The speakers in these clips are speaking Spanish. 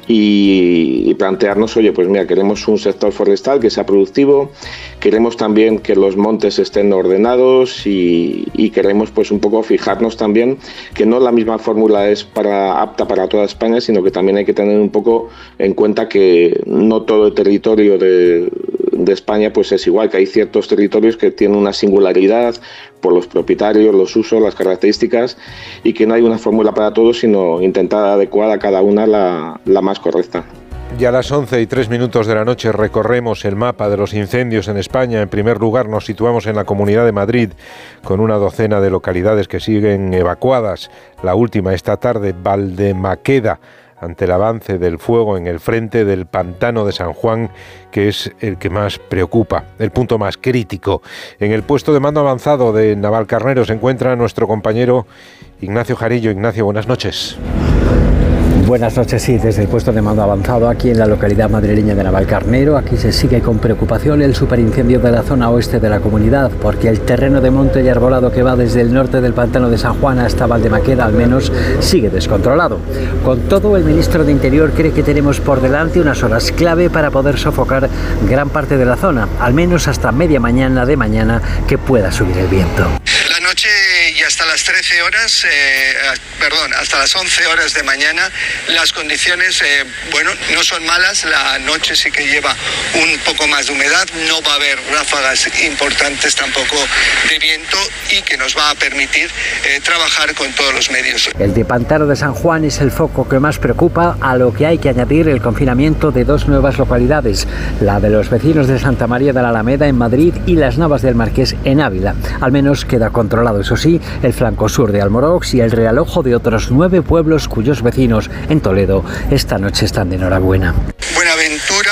y plantearnos, oye, pues mira, queremos un sector forestal que sea productivo, queremos también que los montes estén ordenados y queremos pues un poco fijarnos también que no la misma fórmula es apta para toda España, sino que también hay que tener un poco en cuenta que no todo el territorio de España pues es igual, que hay ciertos territorios que tienen una singularidad por los propietarios, los usos, las características, y que no hay una fórmula para todos, sino intentar adecuar a cada una la más correcta. Ya a las 11:03 de la noche recorremos el mapa de los incendios en España. En primer lugar nos situamos en la Comunidad de Madrid con una docena de localidades que siguen evacuadas. La última esta tarde, Valdemaqueda, ante el avance del fuego en el frente del pantano de San Juan, que es el que más preocupa, el punto más crítico. En el puesto de mando avanzado de Navalcarnero se encuentra nuestro compañero Ignacio Jarillo. Ignacio, buenas noches. Buenas noches, sí, desde el puesto de mando avanzado aquí en la localidad madrileña de Navalcarnero. Aquí se sigue con preocupación el superincendio de la zona oeste de la comunidad, porque el terreno de monte y arbolado que va desde el norte del pantano de San Juan hasta Valdemaqueda al menos sigue descontrolado. Con todo, el ministro de Interior cree que tenemos por delante unas horas clave para poder sofocar gran parte de la zona, al menos hasta media mañana de mañana que pueda subir el viento. La noche y hasta las 13 horas, hasta las 11 horas de mañana, las condiciones, no son malas. La noche sí que lleva un poco más de humedad, no va a haber ráfagas importantes tampoco de viento y que nos va a permitir trabajar con todos los medios. El de pantano de San Juan es el foco que más preocupa, a lo que hay que añadir el confinamiento de dos nuevas localidades, la de los vecinos de Santa María de la Alameda en Madrid y Las Navas del Marqués en Ávila. Al menos queda controlado, eso sí, el flanco sur de Almorox y el realojo de otros 9 pueblos cuyos vecinos en Toledo esta noche están de enhorabuena. Buenaventura,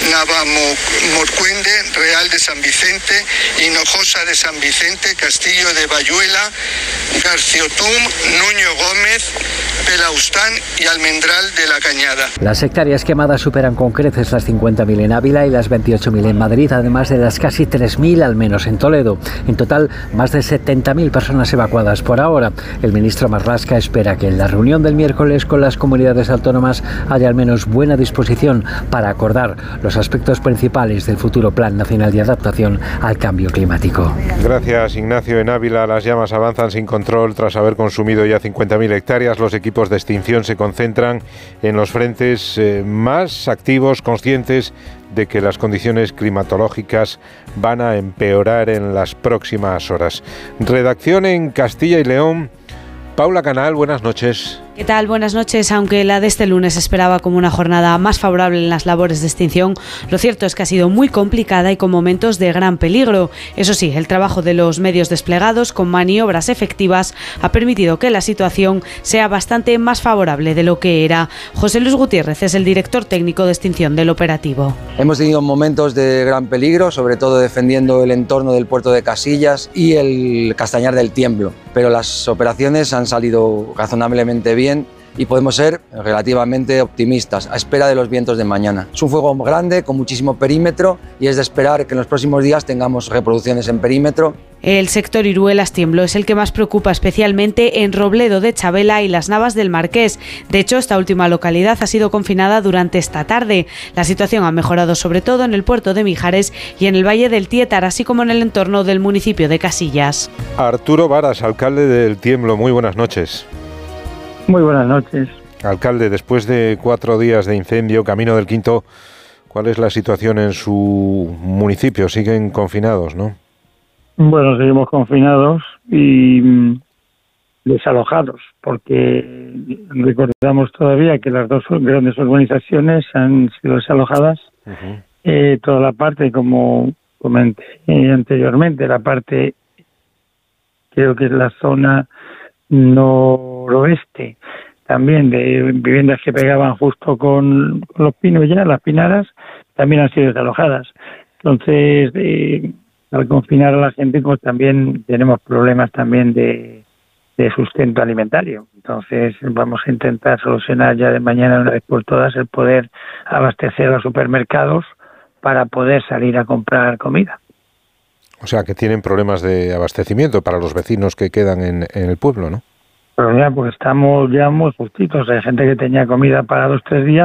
Navalmorcuende, Real de San Vicente, Hinojosa de San Vicente, Castillo de Bayuela, Garciotum, Nuño Gómez, Pelaustán y Almendral de la Cañada. Las hectáreas quemadas superan con creces las 50.000 en Ávila y las 28.000 en Madrid, además de las casi 3.000 al menos en Toledo. En total, más de 70.000 personas evacuadas por ahora. El ministro Marlaska espera que en la reunión del miércoles con las comunidades autónomas haya al menos buena disposición para acordar los aspectos principales del futuro Plan Nacional de Adaptación al Cambio Climático. Gracias, Ignacio. En Ávila las llamas avanzan sin control tras haber consumido ya 50.000 hectáreas. Los equipos de extinción se concentran en los frentes más activos, conscientes de que las condiciones climatológicas van a empeorar en las próximas horas. Redacción en Castilla y León. Paula Canal, buenas noches. ¿Qué tal? Buenas noches. Aunque la de este lunes se esperaba como una jornada más favorable en las labores de extinción, lo cierto es que ha sido muy complicada y con momentos de gran peligro. Eso sí, el trabajo de los medios desplegados con maniobras efectivas ha permitido que la situación sea bastante más favorable de lo que era. José Luis Gutiérrez es el director técnico de extinción del operativo. Hemos tenido momentos de gran peligro, sobre todo defendiendo el entorno del puerto de Casillas y el Castañar del Tiemblo, pero las operaciones han salido razonablemente bien y podemos ser relativamente optimistas a espera de los vientos de mañana. Es un fuego grande con muchísimo perímetro y es de esperar que en los próximos días tengamos reproducciones en perímetro. El sector Iruelas-Tiemblo es el que más preocupa, especialmente en Robledo de Chabela y Las Navas del Marqués. De hecho, esta última localidad ha sido confinada durante esta tarde. La situación ha mejorado sobre todo en el puerto de Mijares y en el Valle del Tietar, así como en el entorno del municipio de Casillas. Arturo Varas, alcalde del Tiemblo, muy buenas noches. Muy buenas noches. Alcalde, después de 4 días de incendio, camino del quinto, ¿cuál es la situación en su municipio? Siguen confinados, ¿no? Bueno, seguimos confinados y desalojados, porque recordamos todavía que las dos grandes urbanizaciones han sido desalojadas. Uh-huh. Toda la parte, como comenté anteriormente, la parte, creo que es la zona noroeste, también de viviendas que pegaban justo con los pinos ya, las pinadas, también han sido desalojadas. Entonces, al confinar a la gente, pues también tenemos problemas también de sustento alimentario. Entonces, vamos a intentar solucionar ya de mañana una vez por todas el poder abastecer a los supermercados para poder salir a comprar comida. O sea, que tienen problemas de abastecimiento para los vecinos que quedan en el pueblo, ¿no? Pero ya, pues estamos ya muy justitos. Hay gente que tenía comida para 2 o 3 días,